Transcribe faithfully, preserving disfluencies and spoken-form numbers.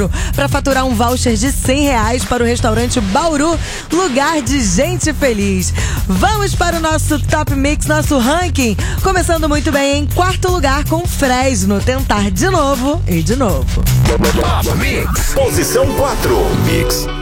para faturar um voucher de cem reais para o restaurante Bauru, lugar de gente feliz. Vamos para o nosso Top Mix, nosso ranking, começando muito bem em quarto lugar com Fresno, Tentar de Novo e de Novo. Top Mix, posição quatro. Mix.